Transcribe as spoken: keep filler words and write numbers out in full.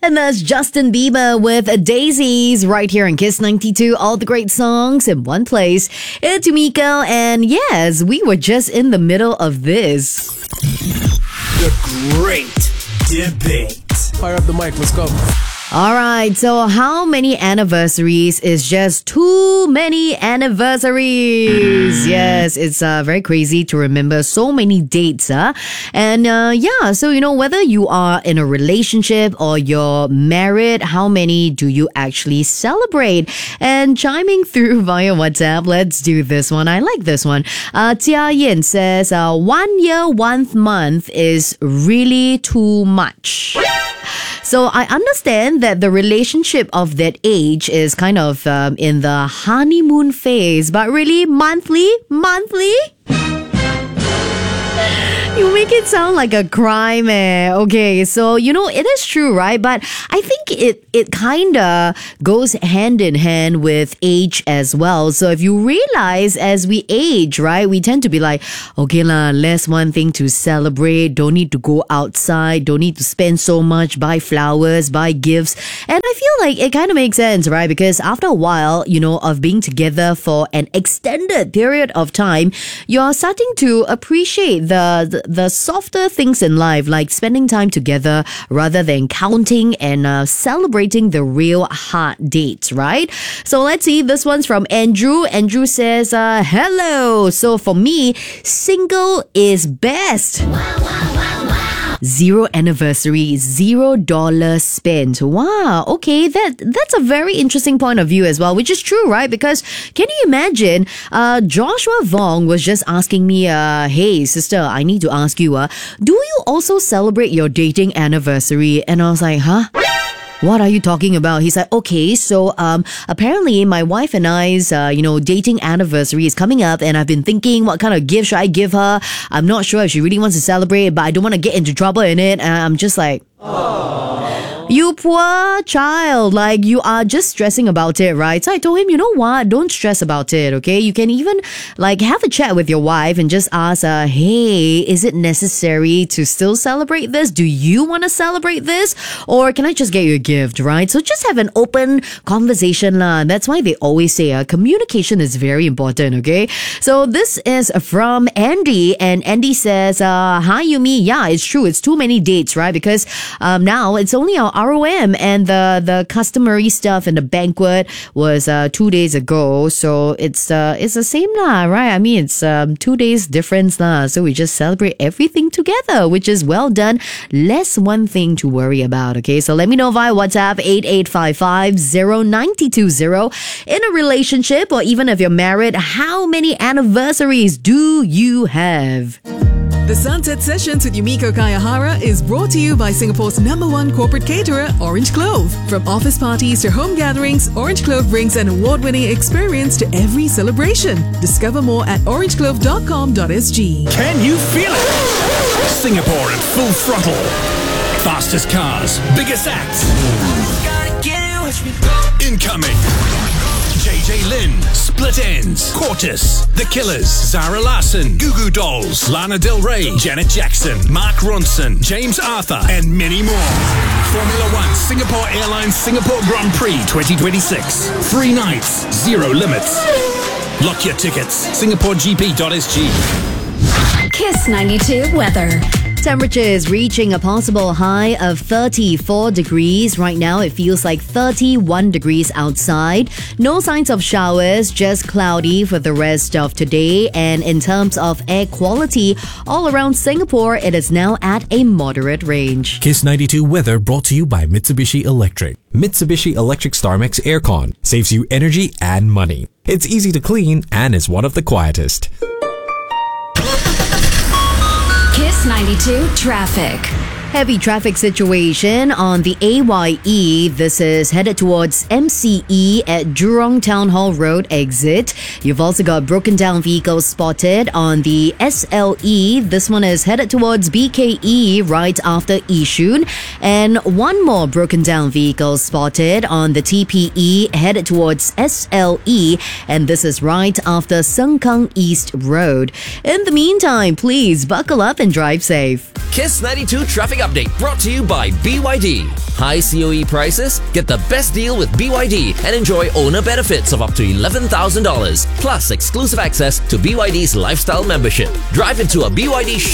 And that's Justin Bieber with Daisies right here on Kiss ninety-two. All the great songs in one place. It's Yumiko, and yes, we were just in the middle of this. The Great Debate. Fire up the mic, let's go. All right, so how many anniversaries is just too many anniversaries? Yes, it's uh, very crazy to remember so many dates. Huh? And uh, yeah, so you know, whether you are in a relationship or you're married, how many do you actually celebrate? And chiming through via WhatsApp, let's do this one. I like this one. Uh, Tia Yin says, uh, one year, one month is really too much. So I understand that the relationship of that age is kind of um, in the honeymoon phase, but really monthly, monthly? You make it sound like a crime, eh? Okay, so, you know, it is true, right? But I think it, it kind of goes hand in hand with age as well. So if you realize as we age, right, we tend to be like, okay lah, less one thing to celebrate, don't need to go outside, don't need to spend so much, buy flowers, buy gifts. And I feel like it kind of makes sense, right? Because after a while, you know, of being together for an extended period of time, you're starting to appreciate the, the the softer things in life, like spending time together rather than counting and uh, celebrating the real hard dates, right? So let's see. This one's from Andrew. Andrew says, uh, hello. So for me, single is best. Wow, wow, wow, wow. Zero anniversary, zero dollars spent. Wow, okay, that that's a very interesting point of view as well, which is true, right? Because can you imagine, uh, Joshua Vong was just asking me, uh, hey, sister, I need to ask you, uh, do you also celebrate your dating anniversary? And I was like, huh? What are you talking about? He's like, okay, so um, apparently my wife and I's, uh, you know, dating anniversary is coming up, and I've been thinking, what kind of gift should I give her? I'm not sure if she really wants to celebrate, but I don't want to get into trouble in it. And I'm just like, aww. You poor child, like you are just stressing about it, right? So I told him, you know what, don't stress about it, okay? You can even like have a chat with your wife and just ask, uh, hey, is it necessary to still celebrate this? Do you want to celebrate this? Or can I just get you a gift, right? So just have an open conversation lah. That's why they always say uh, communication is very important, okay? So this is from Andy, and Andy says, uh, hi Yumi, yeah, it's true, it's too many dates, right? Because um, now it's only our R O M, and the, the customary stuff and the banquet was uh, two days ago. So it's uh, it's the same lah, right? I mean, it's um, two days difference lah. So we just celebrate everything together, which is well done. Less one thing to worry about, okay? So let me know via WhatsApp eight eight five five zero nine two zero. In a relationship, or even if you're married, how many anniversaries do you have? The Sunset Sessions with Yumiko Kayahara is brought to you by Singapore's number one corporate caterer, Orange Clove. From office parties to home gatherings, Orange Clove brings an award-winning experience to every celebration. Discover more at orange clove dot com dot s g. Can you feel it? Singapore at full throttle. Fastest cars, biggest acts. Incoming. J J Lin, Split Ends, Quartus, The Killers, Zara Larsson, Goo Goo Dolls, Lana Del Rey, Janet Jackson, Mark Ronson, James Arthur, and many more. Formula One Singapore Airlines Singapore Grand Prix twenty twenty-six. Three nights, zero limits. Lock your tickets. singapore g p dot s g. Kiss ninety-two weather. Temperatures reaching a possible high of thirty-four degrees. Right now, it feels like thirty-one degrees outside. No signs of showers, just cloudy for the rest of today. And in terms of air quality, all around Singapore, it is now at a moderate range. Kiss ninety-two weather brought to you by Mitsubishi Electric. Mitsubishi Electric StarMax Aircon saves you energy and money. It's easy to clean and is one of the quietest. Kiss ninety-two traffic. Heavy traffic situation on the A Y E. This is headed towards M C E at Jurong Town Hall Road exit. You've also got broken down vehicles spotted on the S L E. This one is headed towards B K E right after Yishun. And one more broken down vehicle spotted on the T P E headed towards S L E. And this is right after Sengkang East Road. In the meantime, please buckle up and drive safe. Kiss ninety-two traffic update brought to you by B Y D. High C O E prices? Get the best deal with B Y D and enjoy owner benefits of up to eleven thousand dollars plus exclusive access to B Y D's lifestyle membership. Drive into a B Y D shop